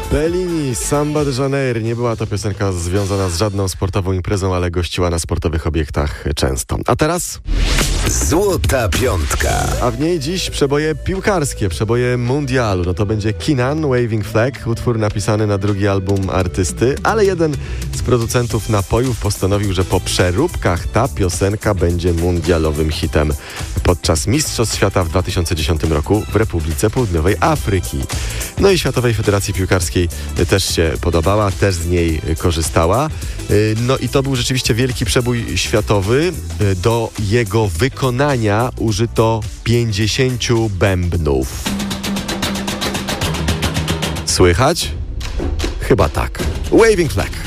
Bellini, Samba de Janeiro. Nie była to piosenka związana z żadną sportową imprezą, ale gościła na sportowych obiektach często. A teraz? Złota piątka. A w niej dziś przeboje piłkarskie, przeboje mundialu. No to będzie Kenan, Waving Flag, utwór napisany na drugi album artysty, ale jeden z producentów napojów postanowił, że po przeróbkach ta piosenka będzie mundialowym hitem podczas Mistrzostw Świata w 2010 roku w Republice Południowej Afryki. No i Światowej Federacji Piłkarskiej też się podobała, też z niej korzystała. No i to był rzeczywiście wielki przebój światowy. Do jego wykonania użyto 50 bębnów. Słychać? Chyba tak. Waving Flag.